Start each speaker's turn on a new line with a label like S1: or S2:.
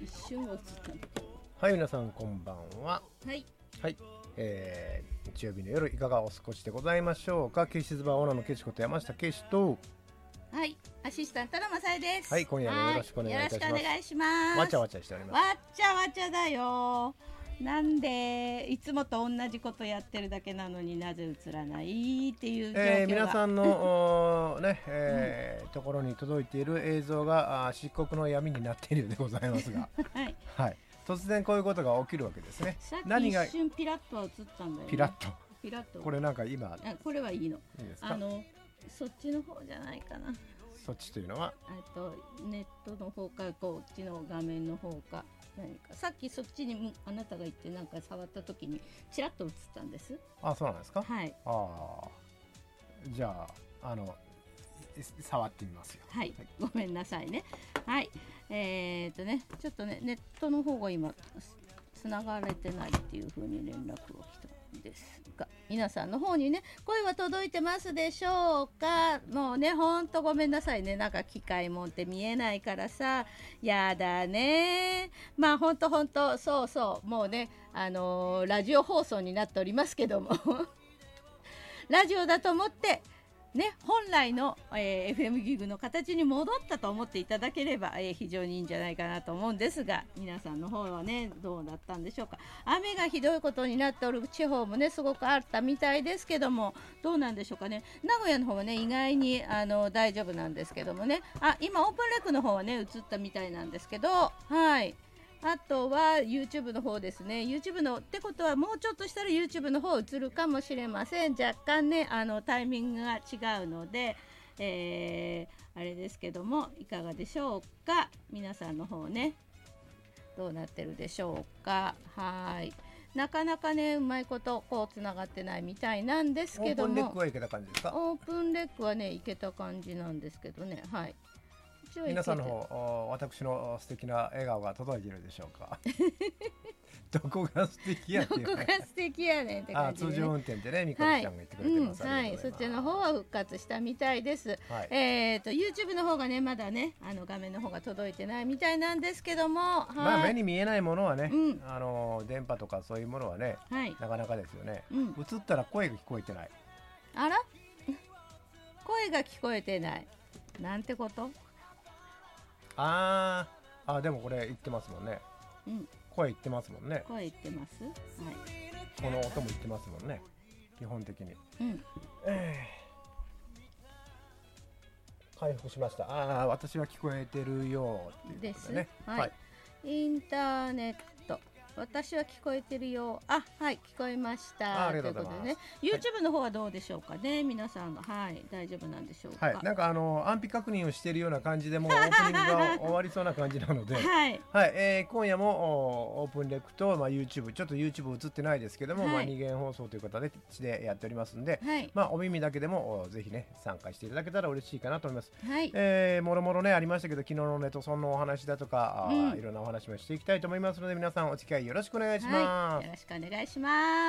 S1: 一瞬映ったの。
S2: はい、皆さんこんばんは。
S1: はい。
S2: はい、日曜日の夜いかがお過ごしでございましょうか。ケイシズバーオーナーのケイシこと山下ケイシと、
S1: はい、アシスタントのマサイです。
S2: はい、今夜もよろしくお願いいたします。
S1: よろしくお願いします。
S2: わちゃわちゃしております。
S1: わっちゃわちゃだよ。なんでいつもと同じことやってるだけなのになぜ映らないっていう状況が、
S2: 皆さんのね、ところに届いている映像が漆黒の闇になっているようでございますが、
S1: はい
S2: はい、突然こういうことが起きるわけですね。
S1: さっき
S2: 何が
S1: 一瞬ピラッとは映ったんだよね。
S2: ピラッと、
S1: ピラッと
S2: これなんか今
S1: あ、これはいいの。
S2: いいですか。
S1: そっちの方じゃないかな。
S2: そっちというのは
S1: ネットの方かこっちの画面の方か何か。さっきそっちにあなたが行ってなんか触った時にちらっと映ったんです。
S2: あ、そうなんですか。
S1: はい。
S2: じゃあ触ってみますよ。
S1: はい、ごめんなさいね。はい。ちょっとねネットの方が今つながれてないっていう風に連絡が来たんですが、皆さんの方にね声は届いてますでしょうか。もうねほんとごめんなさいね、なんか機械もんって見えないからさ、やだね。まあほんとそうそうもうねラジオ放送になっておりますけどもラジオだと思ってね、本来の、FM ギグの形に戻ったと思っていただければ、非常にいいんじゃないかなと思うんですが、皆さんの方はねどうだったんでしょうか。雨がひどいことになっておる地方もねすごくあったみたいですけども、どうなんでしょうかね。名古屋の方はね意外に大丈夫なんですけどもね。今オープンレックの方はね映ったみたいなんですけど、はい。あとは YouTube の方ですね。 YouTube のってことはもうちょっとしたら YouTube の方映るかもしれません。若干ねタイミングが違うので、あれですけどもいかがでしょうか。皆さんの方ねどうなってるでしょうか。はい、なかなかねうまいことこうつながってないみたいなんですけども、
S2: オープンレックはいけた感じですか。
S1: オープンレックはねいけた感じなんですけどね。はい、
S2: 皆さんの方、私の素敵な笑顔が届いているでしょうか。どこが素敵やっていう、ね、
S1: どこが素敵やねんって感じで、ね、
S2: 通常運転でね、みかみちゃんが言ってくれてます。
S1: はい、そっちの方は復活したみたいです。
S2: はい、
S1: YouTube の方がねまだね画面の方が届いてないみたいなんですけども、はい、
S2: まあ目に見えないものはね、電波とかそういうものはね、
S1: はい、
S2: なかなかですよね。映
S1: 映
S2: ったら声が聞こえてない。
S1: あら声が聞こえてないなんてこと。
S2: でもこれ言ってますもんね。声言ってますもんね。
S1: 声言ってます。はい。
S2: この音も言ってますもんね。基本的に。回復しました。私は聞こえてるよっていうことでね。
S1: です。はい。インターネット。私は聞こえてるよ。はい、聞こえました。ということでね、YouTube の方はどうでしょうかね、皆さんが、はい、大丈夫なんでしょうか。
S2: はい、なんか安否確認をしているような感じでもうオープニングが終わりそうな感じなので、
S1: はい、
S2: はい、今夜もオープンレックと、YouTube、ちょっと YouTube 映ってないですけども、二元放送という形でやっておりますので、お耳だけでもぜひね参加していただけたら嬉しいかなと思います。
S1: はい、
S2: もろもろねありましたけど、昨日のネトソンのお話だとか、いろんなお話もしていきたいと思いますので、皆さんお付き合いよろしくお願いします。
S1: よろしくお願いします。